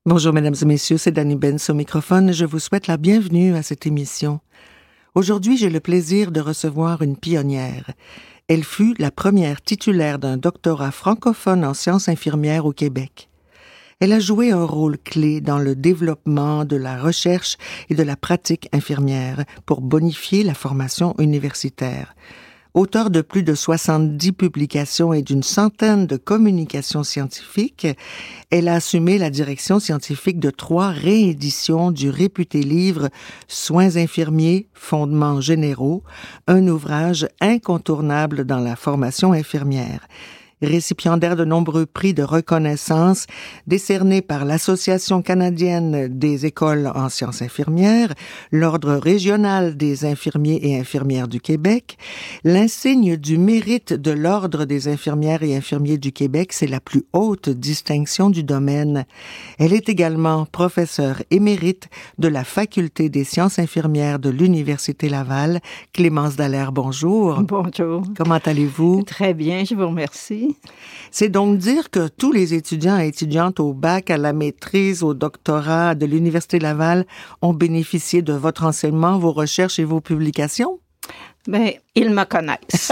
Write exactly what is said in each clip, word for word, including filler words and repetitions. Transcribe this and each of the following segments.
Bonjour mesdames et messieurs, c'est Dani Benz au microphone. Je vous souhaite la bienvenue à cette émission. Aujourd'hui, j'ai le plaisir de recevoir une pionnière. Elle fut la première titulaire d'un doctorat francophone en sciences infirmières au Québec. Elle a joué un rôle clé dans le développement de la recherche et de la pratique infirmière pour bonifier la formation universitaire. Auteure de plus de soixante-dix publications et d'une centaine de communications scientifiques, elle a assumé la direction scientifique de trois rééditions du réputé livre « Soins infirmiers, fondements généraux », un ouvrage incontournable dans la formation infirmière. Récipiendaire de nombreux prix de reconnaissance décernés par l'Association canadienne des écoles en sciences infirmières, l'Ordre régional des infirmiers et infirmières du Québec, l'insigne du mérite de l'Ordre des infirmières et infirmiers du Québec, c'est la plus haute distinction du domaine. Elle est également professeure émérite de la Faculté des sciences infirmières de l'Université Laval. Clémence Dallaire, bonjour. Bonjour. Comment allez-vous? Très bien, je vous remercie. C'est donc dire que tous les étudiants et étudiantes au bac, à la maîtrise, au doctorat de l'Université Laval ont bénéficié de votre enseignement, vos recherches et vos publications? Bien, ils me connaissent.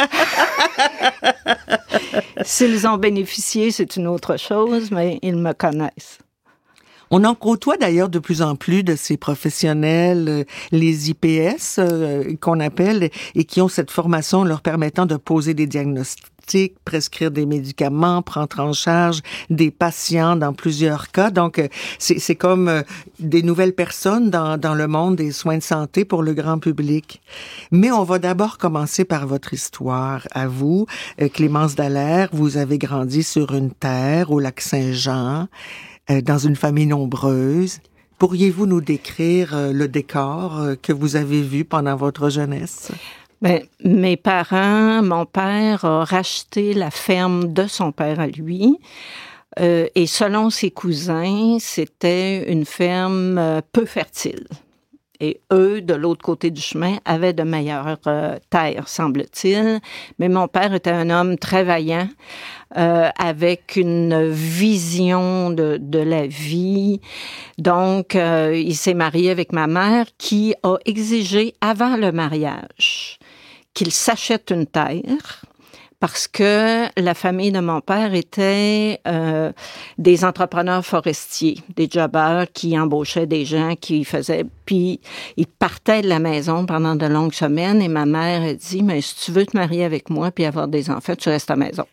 S'ils ont bénéficié, c'est une autre chose, mais ils me connaissent. On en côtoie d'ailleurs de plus en plus de ces professionnels, les I P S euh, qu'on appelle, et qui ont cette formation leur permettant de poser des diagnostics, prescrire des médicaments, prendre en charge des patients dans plusieurs cas. Donc, c'est, c'est comme euh, des nouvelles personnes dans, dans le monde des soins de santé pour le grand public. Mais on va d'abord commencer par votre histoire. À vous, euh, Clémence Dallaire, vous avez grandi sur une terre au lac Saint-Jean, euh, dans une famille nombreuse. Pourriez-vous nous décrire euh, le décor euh, que vous avez vu pendant votre jeunesse? Bien, mes parents, mon père a racheté la ferme de son père à lui. Euh, et selon ses cousins, c'était une ferme euh, peu fertile. Et eux, de l'autre côté du chemin, avaient de meilleures euh, terres, semble-t-il. Mais mon père était un homme très vaillant, euh, avec une vision de, de la vie. Donc, euh, il s'est marié avec ma mère qui a exigé, avant le mariage, qu'il s'achète une terre parce que la famille de mon père était euh, des entrepreneurs forestiers, des jobbers qui embauchaient des gens qui faisaient... Puis, ils partaient de la maison pendant de longues semaines et ma mère a dit « Mais si tu veux te marier avec moi puis avoir des enfants, tu restes à la maison. »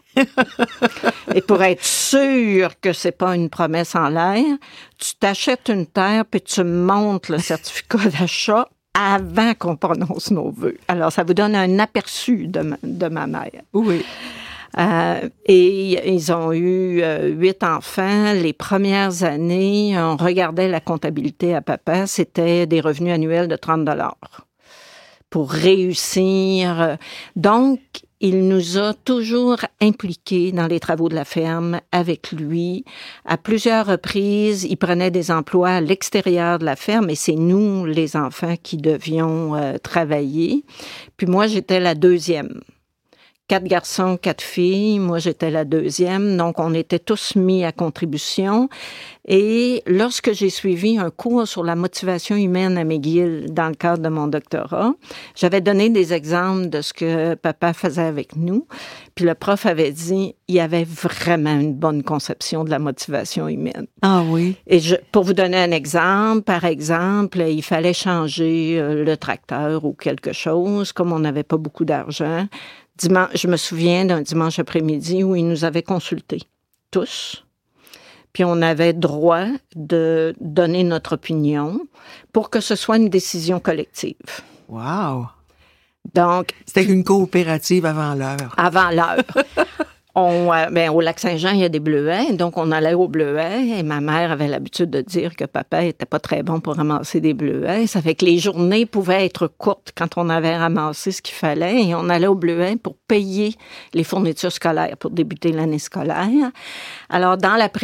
Et pour être sûr que c'est pas une promesse en l'air, tu t'achètes une terre puis tu montes le certificat d'achat avant qu'on prononce nos vœux. Alors, ça vous donne un aperçu de ma, de ma mère. Oui. Euh, et ils ont eu euh, huit enfants. Les premières années, on regardait la comptabilité à papa, c'était des revenus annuels de trente dollars pour réussir. Donc, il nous a toujours impliqués dans les travaux de la ferme avec lui. À plusieurs reprises, il prenait des emplois à l'extérieur de la ferme et c'est nous, les enfants, qui devions euh, travailler. Puis moi, j'étais la deuxième. Quatre garçons, quatre filles. Moi, j'étais la deuxième. Donc, on était tous mis à contribution. Et lorsque j'ai suivi un cours sur la motivation humaine à McGill dans le cadre de mon doctorat, j'avais donné des exemples de ce que papa faisait avec nous. Puis le prof avait dit, il y avait vraiment une bonne conception de la motivation humaine. Ah oui. Et je, pour vous donner un exemple, par exemple, il fallait changer le tracteur ou quelque chose, comme on n'avait pas beaucoup d'argent. Dimanche, je me souviens d'un dimanche après-midi où ils nous avaient consultés, tous. Puis on avait droit de donner notre opinion pour que ce soit une décision collective. Wow! Donc, c'était une coopérative avant l'heure. Avant l'heure. On, euh, ben, au lac Saint-Jean, il y a des bleuets, donc on allait aux bleuets et ma mère avait l'habitude de dire que papa était pas très bon pour ramasser des bleuets. Ça fait que les journées pouvaient être courtes quand on avait ramassé ce qu'il fallait et on allait aux bleuets pour payer les fournitures scolaires pour débuter l'année scolaire. Alors, dans la